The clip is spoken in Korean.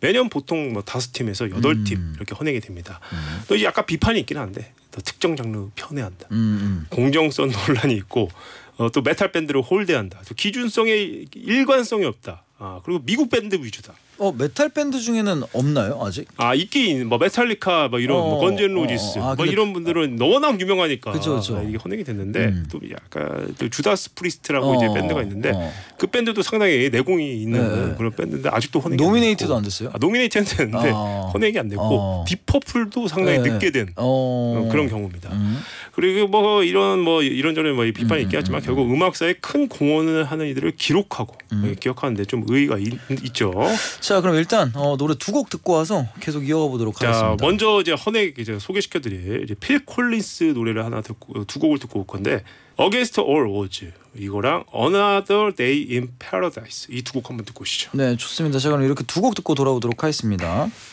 매년 보통 뭐 5팀에서 8팀 이렇게 헌액이 됩니다. 또 이제 약간 비판이 있긴 한데 또 특정 장르 편애한다. 공정성 논란이 있고 또 메탈 밴드를 홀대한다. 또 기준성에 일관성이 없다. 그리고 미국 밴드 위주다. 메탈 밴드 중에는 없나요 아직? 있긴 뭐 메탈리카 뭐 이런 뭐 건젠 로지스 뭐 이런 분들은 워낙 유명하니까 그쵸. 이게 헌액이 됐는데 또 약간 또 주다스 프리스트라고 이제 밴드가 있는데 그 밴드도 상당히 내공이 있는 그런 밴드인데 아직도 헌액이 노미네이트도 안 됐어요? 노미네이트는 됐는데 헌액이 안 됐고 디퍼플도 상당히 늦게 된 그런 경우입니다. 그리고 뭐 이런저런 뭐 비판이 있긴 하지만 결국 음악사에 큰 공헌을 하는 이들을 기록하고 기억하는데 좀 의의가 있죠. 자 그럼 일단 노래 2곡 듣고 와서 계속 이어가 보도록 하겠습니다. 먼저 이제 헌액 이제 소개시켜드릴 이제 필 콜린스 노래를 하나 듣고 2곡을 듣고 올 건데 Against All Odds 이거랑 Another Day in Paradise 이 2곡 한번 듣고 오시죠. 네 좋습니다. 자 그럼 이렇게 2곡 듣고 돌아오도록 하겠습니다.